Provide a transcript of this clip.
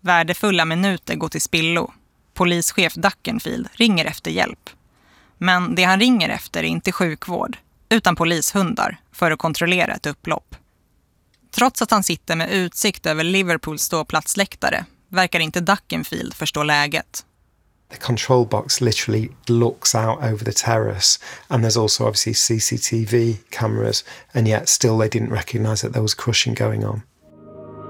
Värdefulla minuter går till spillo. Polischef Duckenfield ringer efter hjälp. Men det han ringer efter är inte sjukvård, utan polishundar för att kontrollera ett upplopp. Trots att han sitter med utsikt över Liverpools ståplatsläktare verkar inte Duckenfield förstå läget. The control box literally looks out over the terrace, and there's also obviously CCTV cameras, and yet still they didn't recognise that there was crushing going on.